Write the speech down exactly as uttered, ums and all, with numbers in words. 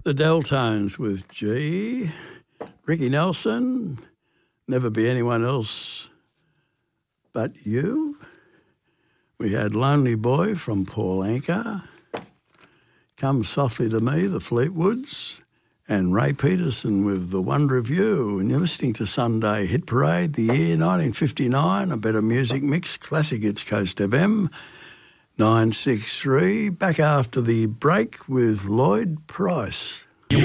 The Deltones with G. Ricky Nelson, Never Be Anyone Else But You. We had Lonely Boy from Paul Anka. Come Softly to Me, the Fleetwoods. And Ray Peterson with The Wonder of You. And you're listening to Sunday Hit Parade, the year nineteen fifty-nine, a better music mix, classic It's Coast F M, nine six three. Back after the break with Lloyd Price.